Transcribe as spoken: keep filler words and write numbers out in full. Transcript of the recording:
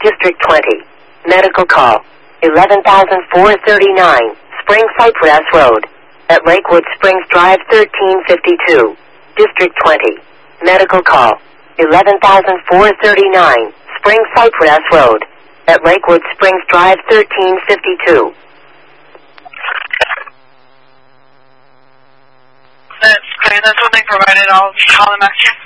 District twenty. Medical call. eleven thousand four hundred thirty-nine, Spring Cypress Road. At Lakewood Springs Drive thirteen fifty-two. District twenty. Medical call. eleven thousand four hundred thirty-nine, Spring Cypress Road. At Lakewood Springs Drive thirteen fifty-two. That's clear. That's what they provided. I'll call them back here.